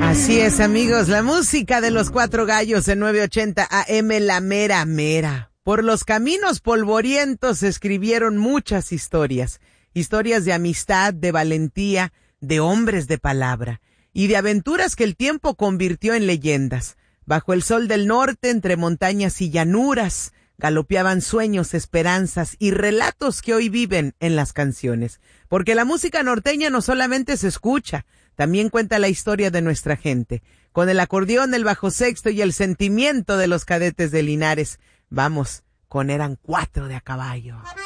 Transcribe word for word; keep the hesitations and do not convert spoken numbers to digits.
Así es, amigos, la música de los Cuatro Gallos en nueve ochenta A M, la mera mera. Por los caminos polvorientos se escribieron muchas historias, historias de amistad, de valentía, de hombres de palabra y de aventuras que el tiempo convirtió en leyendas. Bajo el sol del norte, entre montañas y llanuras, galopeaban sueños, esperanzas y relatos que hoy viven en las canciones. Porque la música norteña no solamente se escucha, también cuenta la historia de nuestra gente. Con el acordeón, el bajo sexto y el sentimiento de los Cadetes de Linares. Vamos, con Eran Cuatro de a caballo.